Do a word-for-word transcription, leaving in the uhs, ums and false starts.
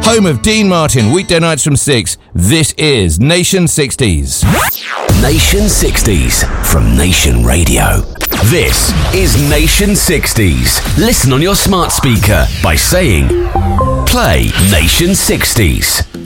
home of Dean Martin, weekday nights from six. This is Nation sixties. Nation sixties from Nation Radio. This is Nation sixties. Listen on your smart speaker by saying, play Nation sixties.